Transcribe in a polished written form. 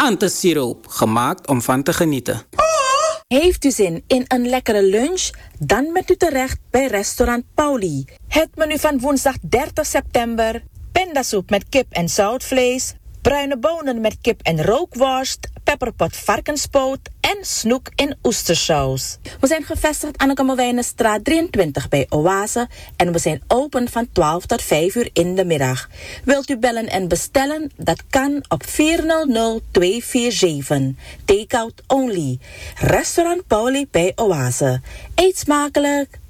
Ante-siroop, gemaakt om van te genieten. Heeft u zin in een lekkere lunch? Dan bent u terecht bij restaurant Pauli. Het menu van woensdag 30 september. Pindasoep met kip en zoutvlees. Bruine bonen met kip en rookworst. Pepperpot varkenspoot. En snoek in oestersaus. We zijn gevestigd aan de Kammerwijnenstraat 23 bij Oase. En we zijn open van 12 tot 5 uur in de middag. Wilt u bellen en bestellen? Dat kan op 400-247. Takeout only. Restaurant Pauli bij Oase. Eet smakelijk!